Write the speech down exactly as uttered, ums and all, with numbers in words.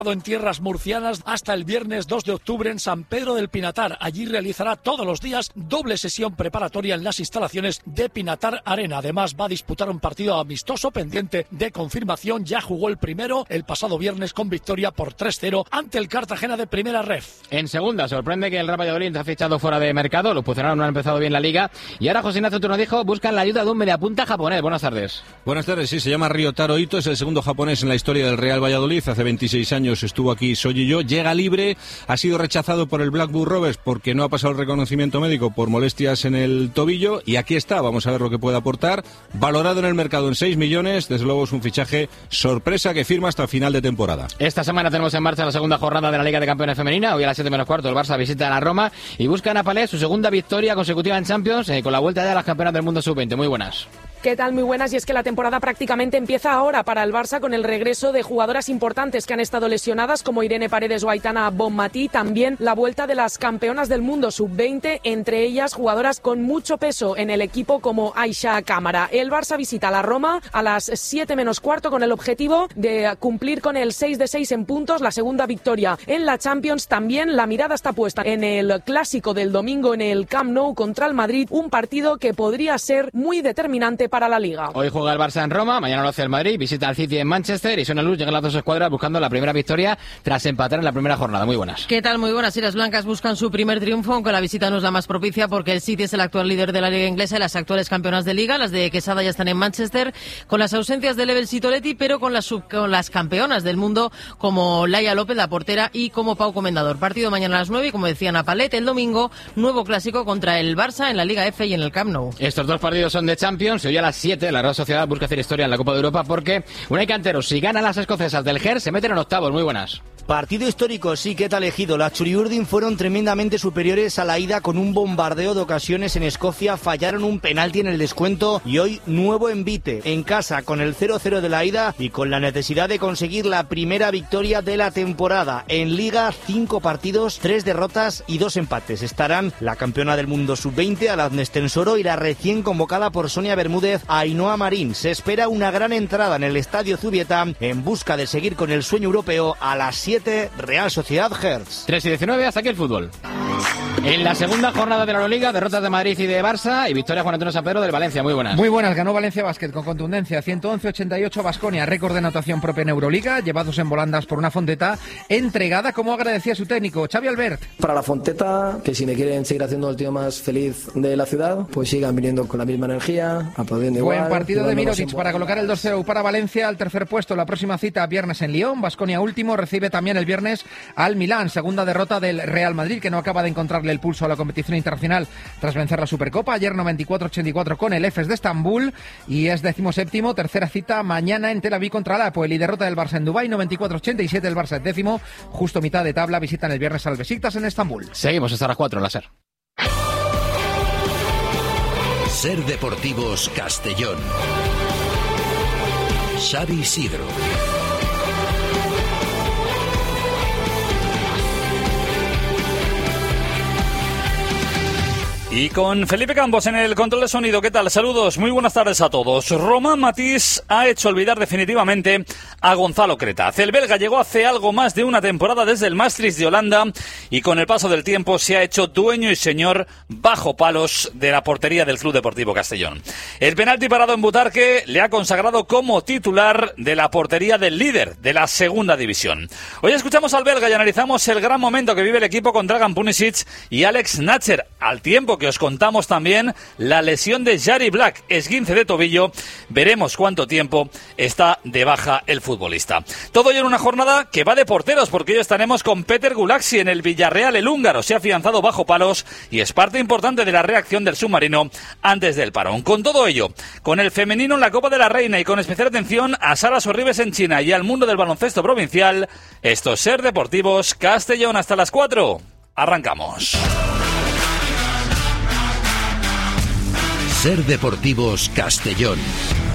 en tierras murcianas hasta el viernes dos de octubre en San Pedro del Pinatar. Allí realizará todos los días doble sesión preparatoria en las instalaciones de Pinatar Arena. Además va a disputar un partido amistoso pendiente de confirmación. Ya jugó el primero el pasado viernes con victoria por tres cero ante el Cartagena de Primera Ref. En segunda, sorprende que el Real Valladolid ha fichado fuera de mercado. Los puceranos no han empezado bien la liga. Y ahora José Ignacio Tornodijo buscan la ayuda de un mediapunta japonés. Buenas tardes. Buenas tardes, sí, se llama Ryotaro Ito, es el segundo japonés en la historia del Real Valladolid. Hace veintiséis años estuvo aquí Soji-yo, llega libre, ha sido rechazado por el Blackburn Rovers porque no ha pasado el reconocimiento médico por molestias en el tobillo, y aquí está, vamos a ver lo que puede aportar. Valorado en el mercado en seis millones, desde luego es un fichaje sorpresa que firma hasta final de temporada. Esta semana tenemos en marcha la segunda jornada de la Liga de Campeones Femenina. Hoy a las siete menos cuarto el Barça visita a la Roma y buscan a Palés su segunda victoria consecutiva en Champions, eh, con la vuelta ya a las campeonas del mundo sub veinte. Muy buenas. ¿Qué tal? Muy buenas. Y es que la temporada prácticamente empieza ahora para el Barça con el regreso de jugadoras importantes que han estado lesionadas como Irene Paredes o Aitana Bonmatí. También la vuelta de las campeonas del mundo sub veinte, entre ellas jugadoras con mucho peso en el equipo como Aisha Cámara. El Barça visita la Roma a las siete menos cuarto con el objetivo de cumplir con el seis de seis en puntos, la segunda victoria en la Champions. También la mirada está puesta en el clásico del domingo en el Camp Nou contra el Madrid, un partido que podría ser muy determinante para la Liga. Hoy juega el Barça en Roma, mañana lo hace el Madrid, visita al City en Manchester y Sonia Luz llegan las dos escuadras buscando la primera victoria tras empatar en la primera jornada. Muy buenas. ¿Qué tal? Muy buenas. Y las blancas buscan su primer triunfo, aunque la visita no es la más propicia porque el City es el actual líder de la Liga inglesa y las actuales campeonas de Liga. Las de Quesada ya están en Manchester con las ausencias de Lebel Sitoletti, pero con las, sub, con las campeonas del mundo como Laia López, la portera, y como Pau Comendador. Partido mañana a las nueve y, como decía Napalet, el domingo nuevo clásico contra el Barça en la Liga F y en el Camp Nou. Estos dos partidos son de Champions. Hoy a las siete la Real Sociedad busca hacer historia en la Copa de Europa porque Unai Cantero, si ganan las escocesas del Ger, se meten en octavos. Muy buenas. Partido histórico, sí, que tal elegido. Las Churiurdin fueron tremendamente superiores a la ida con un bombardeo de ocasiones en Escocia, fallaron un penalti en el descuento y hoy nuevo envite en casa con el cero cero de la ida y con la necesidad de conseguir la primera victoria de la temporada. En Liga, cinco partidos, tres derrotas y dos empates. Estarán la campeona del mundo sub veinte, Aladnes Tensoro, y la recién convocada por Sonia Bermúdez, Ainhoa Marín. Se espera una gran entrada en el Estadio Zubieta en busca de seguir con el sueño europeo. A las siete, Real Sociedad Hertz. tres y diecinueve, hasta aquí el fútbol. En la segunda jornada de la Euroliga, derrotas de Madrid y de Barça y victoria Juan Antonio San Pedro del Valencia. Muy buenas. Muy buenas, ganó Valencia Basket con contundencia, ciento once a ochenta y ocho Baskonia, récord de anotación propia en Euroliga, llevados en volandas por una Fonteta entregada, como agradecía su técnico, Xavi Albert. Para la Fonteta, que si me quieren seguir haciendo el tío más feliz de la ciudad, pues sigan viniendo con la misma energía, aplaudiendo igual. Buen partido de Mirotic para colocar el dos cero para Valencia al tercer puesto. La próxima cita viernes en Lyon, Baskonia último, recibe también el viernes al Milán, segunda derrota del Real Madrid, que no acaba de encontrarle el pulso a la competición internacional tras vencer la Supercopa ayer noventa y cuatro a ochenta y cuatro con el Efes de Estambul, y es decimoséptimo, tercera cita mañana en Tel Aviv contra el Apoel, y derrota del Barça en Dubái noventa y cuatro a ochenta y siete. El Barça es décimo, justo mitad de tabla, visitan el viernes al Besiktas en Estambul. Seguimos hasta las cuatro en la SER. SER Deportivos Castellón. Xavi Isidro. Y con Felipe Campos en el control de sonido. ¿Qué tal? Saludos, muy buenas tardes a todos. Román Matís ha hecho olvidar definitivamente a Gonzalo Cretaz. El belga llegó hace algo más de una temporada desde el Maastricht de Holanda y con el paso del tiempo se ha hecho dueño y señor bajo palos de la portería del Club Deportivo Castellón. El penalti parado en Butarque le ha consagrado como titular de la portería del líder de la segunda división. Hoy escuchamos al belga y analizamos el gran momento que vive el equipo con Dragan Punisic y Alex Nacher, al tiempo que os contamos también la lesión de Jari Black, esguince de tobillo. Veremos cuánto tiempo está de baja el futbolista. Todo ello en una jornada que va de porteros, porque hoy estaremos con Peter Gulaxi en el Villarreal. El húngaro se ha afianzado bajo palos y es parte importante de la reacción del submarino antes del parón. Con todo ello, con el femenino en la Copa de la Reina y con especial atención a Sara Sorribes en China y al mundo del baloncesto provincial, esto es SER Deportivos Castellón. Hasta las cuatro. Arrancamos. SER Deportivos Castellón.